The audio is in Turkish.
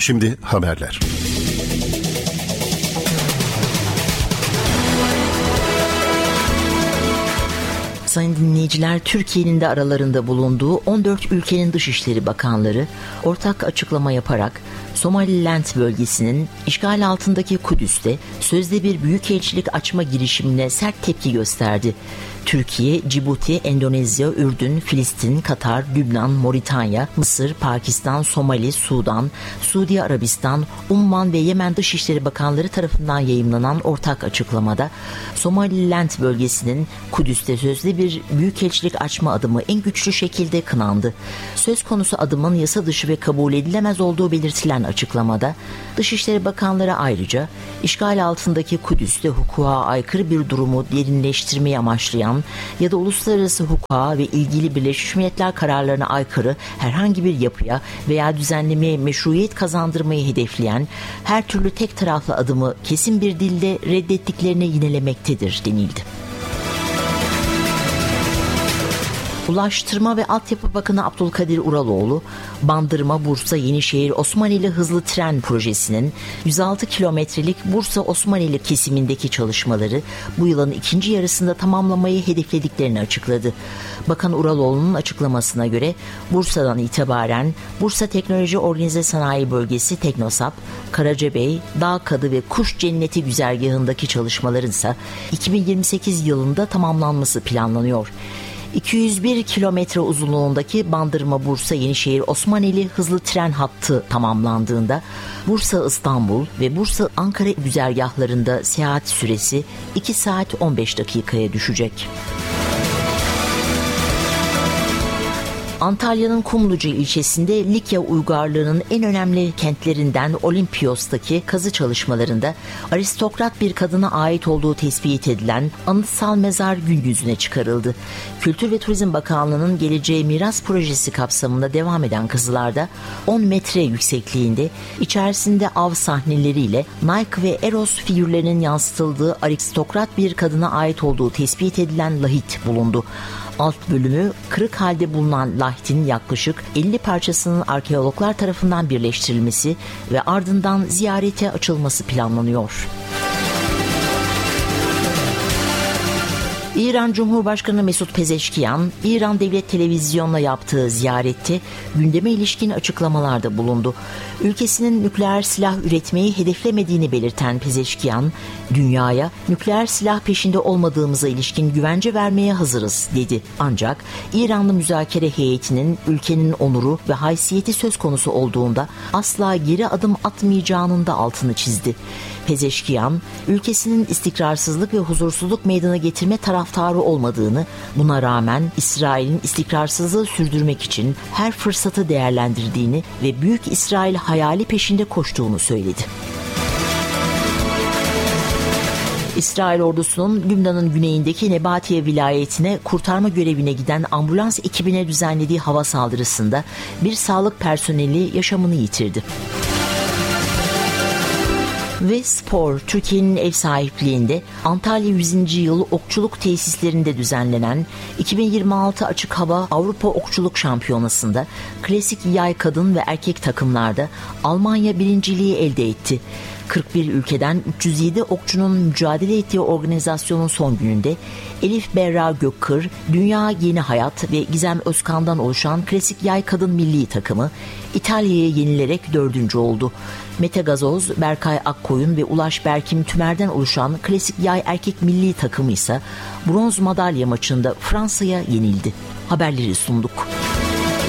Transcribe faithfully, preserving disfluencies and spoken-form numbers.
Şimdi haberler. Sayın dinleyiciler, Türkiye'nin de aralarında bulunduğu on dört ülkenin Dışişleri Bakanları ortak açıklama yaparak Somaliland bölgesinin işgal altındaki Kudüs'te sözde bir büyükelçilik açma girişimine sert tepki gösterdi. Türkiye, Cibuti, Endonezya, Ürdün, Filistin, Katar, Lübnan, Moritanya, Mısır, Pakistan, Somali, Sudan, Suudi Arabistan, Umman ve Yemen Dışişleri Bakanları tarafından yayımlanan ortak açıklamada Somaliland bölgesinin Kudüs'te sözde bir büyükelçilik açma adımı en güçlü şekilde kınandı. Söz konusu adımın yasa dışı ve kabul edilemez olduğu belirtilen açıklamada Dışişleri Bakanları ayrıca işgal altındaki Kudüs'te hukuka aykırı bir durumu derinleştirmeyi amaçlayan ya da uluslararası hukuka ve ilgili Birleşmiş Milletler kararlarına aykırı herhangi bir yapıya veya düzenlemeye meşruiyet kazandırmayı hedefleyen her türlü tek taraflı adımı kesin bir dilde reddettiklerini yinelemektedir denildi. Ulaştırma ve Altyapı Bakanı Abdülkadir Uraloğlu, Bandırma, Bursa, Yenişehir, Osmaneli hızlı tren projesinin yüz altı kilometrelik Bursa-Osmaneli kesimindeki çalışmaları bu yılın ikinci yarısında tamamlamayı hedeflediklerini açıkladı. Bakan Uraloğlu'nun açıklamasına göre Bursa'dan itibaren Bursa Teknoloji Organize Sanayi Bölgesi Teknosap, Karacabey, Dağkadı ve Kuş Cenneti güzergahındaki çalışmaların ise iki bin yirmi sekiz yılında tamamlanması planlanıyor. iki yüz bir kilometre uzunluğundaki Bandırma-Bursa-Yenişehir-Osmaneli hızlı tren hattı tamamlandığında Bursa-İstanbul ve Bursa-Ankara güzergahlarında seyahat süresi iki saat on beş dakikaya düşecek. Antalya'nın Kumluca ilçesinde Likya uygarlığının en önemli kentlerinden Olimpios'taki kazı çalışmalarında aristokrat bir kadına ait olduğu tespit edilen anıtsal mezar gün yüzüne çıkarıldı. Kültür ve Turizm Bakanlığı'nın Geleceğe Miras projesi kapsamında devam eden kazılarda on metre yüksekliğinde içerisinde av sahneleriyle Nike ve Eros figürlerinin yansıtıldığı aristokrat bir kadına ait olduğu tespit edilen lahit bulundu. Alt bölümü kırık halde bulunan lahitin yaklaşık elli parçasının arkeologlar tarafından birleştirilmesi ve ardından ziyarete açılması planlanıyor. İran Cumhurbaşkanı Mesut Pezeşkiyan, İran Devlet Televizyonu'na yaptığı ziyarette gündeme ilişkin açıklamalarda bulundu. Ülkesinin nükleer silah üretmeyi hedeflemediğini belirten Pezeşkiyan, dünyaya nükleer silah peşinde olmadığımıza ilişkin güvence vermeye hazırız dedi. Ancak İranlı müzakere heyetinin ülkenin onuru ve haysiyeti söz konusu olduğunda asla geri adım atmayacağının da altını çizdi. Pezeşkiyan, ülkesinin istikrarsızlık ve huzursuzluk meydana getirme taraftarı olmadığını, buna rağmen İsrail'in istikrarsızlığı sürdürmek için her fırsatı değerlendirdiğini ve Büyük İsrail hayali peşinde koştuğunu söyledi. İsrail ordusunun Lübnan'ın güneyindeki Nebatiye vilayetine kurtarma görevine giden ambulans ekibine düzenlediği hava saldırısında bir sağlık personeli yaşamını yitirdi. Ve spor, Türkiye'nin ev sahipliğinde Antalya yüzüncü yıl okçuluk tesislerinde düzenlenen iki bin yirmi altı Açık Hava Avrupa Okçuluk Şampiyonası'nda klasik yay kadın ve erkek takımlarda Almanya birinciliği elde etti. kırk bir ülkeden üç yüz yedi okçunun mücadele ettiği organizasyonun son gününde Elif Berra Gökkır, Dünya Yeni Hayat ve Gizem Özkan'dan oluşan klasik yay kadın milli takımı İtalya'ya yenilerek dördüncü oldu. Mete Gazoz, Berkay Akkoyun ve Ulaş Berkim Tümer'den oluşan klasik yay erkek milli takımı ise bronz madalya maçında Fransa'ya yenildi. Haberleri sunduk.